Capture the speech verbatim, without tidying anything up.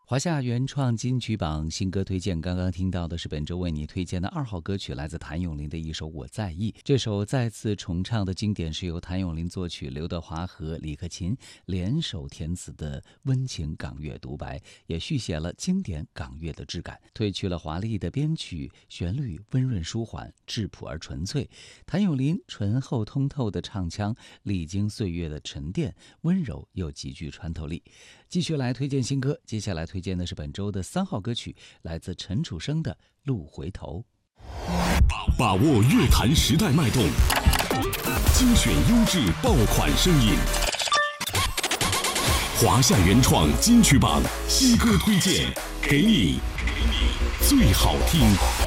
华夏原创金曲榜新歌推荐，刚刚听到的是本周为你推荐的二号歌曲，来自谭咏麟的一首《我在意》。这首再次重唱的经典是由谭咏麟作曲，刘德华和李克勤联手填词的温情港乐独白，也续写了经典港乐的质感，褪去了华丽的编曲，旋律温润舒缓，质朴而纯粹。谭咏麟醇厚通透的唱腔，历经岁月的沉淀，温柔又极具穿透力。继续来推荐新歌，接下来推荐的是本周的三号歌曲，来自陈楚生的《路回头》。 把握乐坛时代脉动，精选优质爆款声音。华夏原创金曲榜新歌推荐，给你最好听。